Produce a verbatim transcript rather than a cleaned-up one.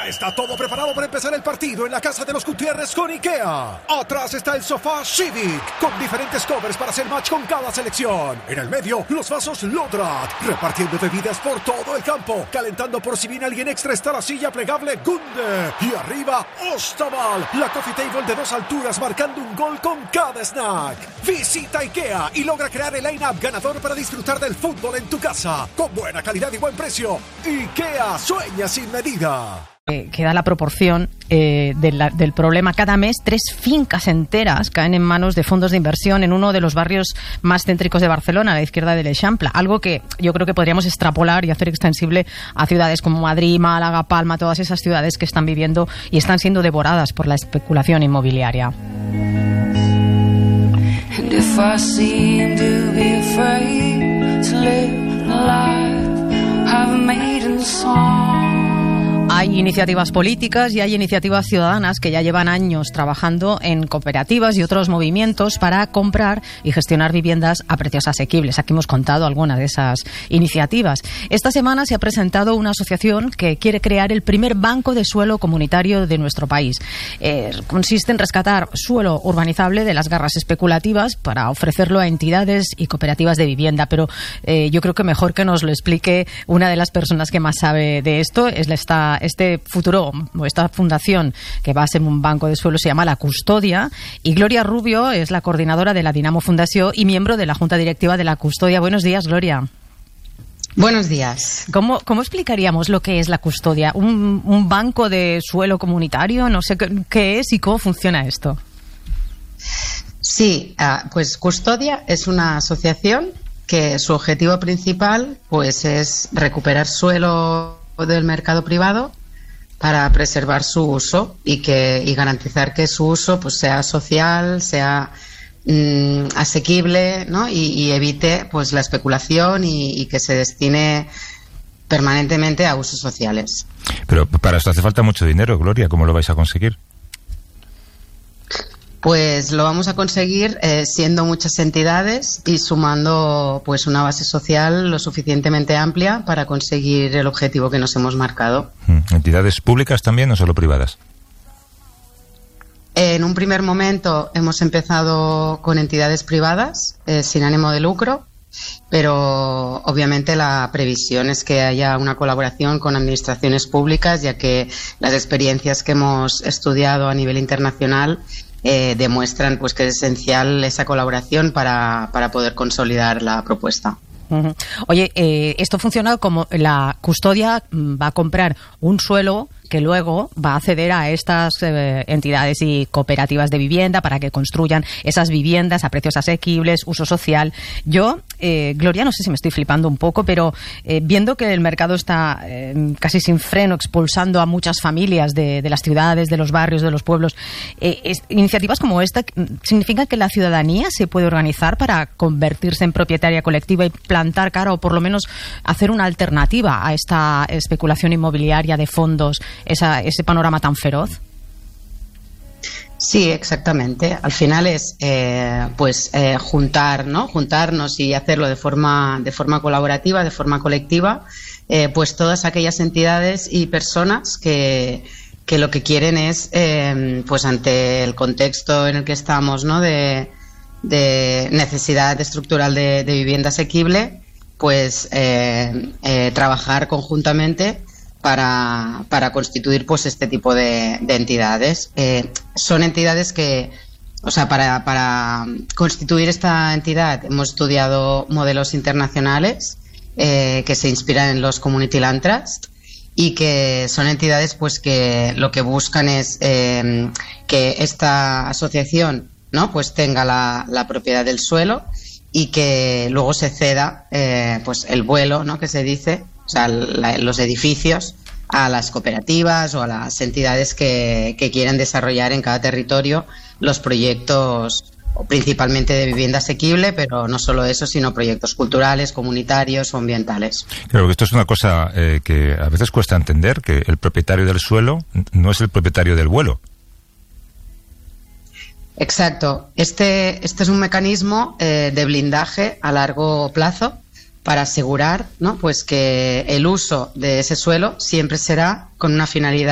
Ya está todo preparado para empezar el partido en la casa de los Gutiérrez con IKEA. Atrás está el sofá Civic, con diferentes covers para hacer match con cada selección. En el medio, los vasos Lodrat, repartiendo bebidas por todo el campo. Calentando por si viene alguien extra está la silla plegable Gunde. Y arriba, Ostaval, la coffee table de dos alturas marcando un gol con cada snack. Visita IKEA y logra crear el line-up ganador para disfrutar del fútbol en tu casa. Con buena calidad y buen precio. IKEA, sueña sin medida. Eh, que da la proporción eh, de la, del problema. Cada mes, tres fincas enteras caen en manos de fondos de inversión en uno de los barrios más céntricos de Barcelona, a la izquierda del Eixample. Algo que yo creo que podríamos extrapolar y hacer extensible a ciudades como Madrid, Málaga, Palma, todas esas ciudades que están viviendo y están siendo devoradas por la especulación inmobiliaria. And if I seem to be afraid to live a life I've made in song. Hay iniciativas políticas y hay iniciativas ciudadanas que ya llevan años trabajando en cooperativas y otros movimientos para comprar y gestionar viviendas a precios asequibles. Aquí hemos contado algunas de esas iniciativas. Esta semana se ha presentado una asociación que quiere crear el primer banco de suelo comunitario de nuestro país. Eh, consiste en rescatar suelo urbanizable de las garras especulativas para ofrecerlo a entidades y cooperativas de vivienda. Pero eh, yo creo que mejor que nos lo explique una de las personas que más sabe de esto. Es esta Este futuro, o esta fundación que va a ser un banco de suelo, se llama La Custodia, y Gloria Rubio es la coordinadora de la Dinamo Fundació y miembro de la Junta Directiva de La Custodia. Buenos días, Gloria. Buenos días. ¿Cómo, cómo explicaríamos lo que es La Custodia? ¿Un, un banco de suelo comunitario? No sé qué, qué es y cómo funciona esto. Sí, uh, pues Custodia es una asociación que su objetivo principal pues es recuperar suelo del mercado privado para preservar su uso y que y garantizar que su uso pues sea social, sea mm, asequible, ¿no? y, y evite pues la especulación y, y que se destine permanentemente a usos sociales. Pero para esto hace falta mucho dinero, Gloria. ¿Cómo lo vais a conseguir? Pues lo vamos a conseguir eh, siendo muchas entidades y sumando pues una base social lo suficientemente amplia para conseguir el objetivo que nos hemos marcado. ¿Entidades públicas también o solo privadas? En un primer momento hemos empezado con entidades privadas eh, sin ánimo de lucro, pero obviamente la previsión es que haya una colaboración con administraciones públicas, ya que las experiencias que hemos estudiado a nivel internacional Eh, demuestran pues que es esencial esa colaboración para, para poder consolidar la propuesta. Uh-huh. Oye, eh, esto funciona como La Custodia va a comprar un suelo que luego va a ceder a estas eh, entidades y cooperativas de vivienda para que construyan esas viviendas a precios asequibles, uso social. Yo, eh, Gloria, no sé si me estoy flipando un poco, pero eh, viendo que el mercado está eh, casi sin freno, expulsando a muchas familias de, de las ciudades, de los barrios, de los pueblos, eh, es, iniciativas como esta significan que la ciudadanía se puede organizar para convertirse en propietaria colectiva y plantar cara, o por lo menos hacer una alternativa a esta especulación inmobiliaria de fondos, esa, ese panorama tan feroz. Sí, exactamente. Al final es eh, pues eh, juntar, ¿no? Juntarnos y hacerlo de forma de forma colaborativa, de forma colectiva, eh, pues todas aquellas entidades y personas que que lo que quieren es, eh, pues ante el contexto en el que estamos, ¿no? De, de necesidad estructural de, de vivienda asequible, pues eh, eh, trabajar conjuntamente para, para constituir pues este tipo de, de entidades. Eh, son entidades que, o sea, para, para constituir esta entidad hemos estudiado modelos internacionales eh, que se inspiran en los Community Land Trust y que son entidades pues que lo que buscan es eh, que esta asociación, ¿no? pues tenga la, la propiedad del suelo y que luego se ceda eh, pues el vuelo, ¿no? que se dice, o sea, la, los edificios a las cooperativas o a las entidades que, que quieran desarrollar en cada territorio los proyectos, principalmente de vivienda asequible, pero no solo eso, sino proyectos culturales, comunitarios o ambientales. Claro, que esto es una cosa eh, que a veces cuesta entender, que el propietario del suelo no es el propietario del vuelo. Exacto. Este, este es un mecanismo eh, de blindaje a largo plazo para asegurar, ¿no? pues que el uso de ese suelo siempre será con una finalidad